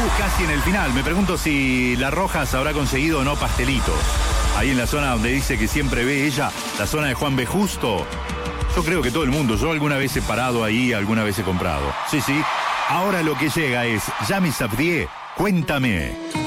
casi en el final. Me pregunto si La Rojas habrá conseguido o no pastelitos. Ahí en la zona donde dice que siempre ve ella, la zona de Juan B. Justo. Yo creo que todo el mundo, yo alguna vez he parado ahí, alguna vez he comprado. Sí, sí. Ahora lo que llega es Yami Sabdié, cuéntame.